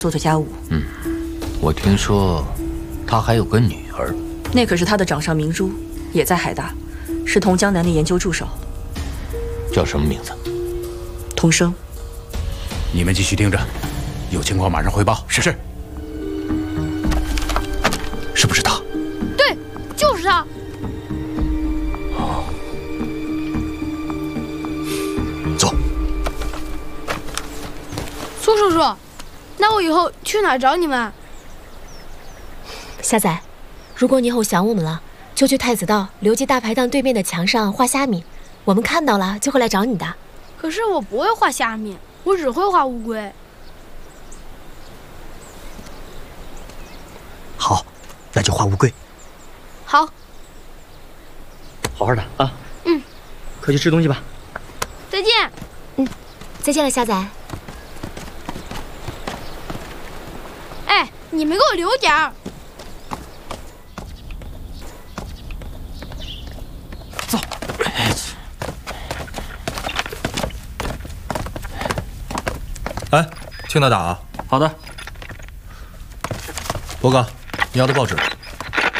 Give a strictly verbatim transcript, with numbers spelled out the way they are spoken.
做做家务。 嗯，我听说他还有个女儿， 那可是他的掌上明珠，也在海大，是同江南的研究助手。 叫什么名字？ 童生。 你们继续盯着，有情况马上汇报。是是。是不是他？ 对，就是他。 哦。走。 苏叔叔，那我以后去哪儿找你们？ 夏仔，如果你以后想我们了，就去太子道刘记大排档对面的墙上画虾米，我们看到了就会来找你的。 可是我不会画虾米，我只会画乌龟。 好，那就画乌龟。 好， 好好的啊。 嗯， 快去吃东西吧。 再见。 嗯，再见了，夏仔。 哎，你们给我留点儿。 走。 哎，听他打啊！ 好的。 博哥，你要的报纸。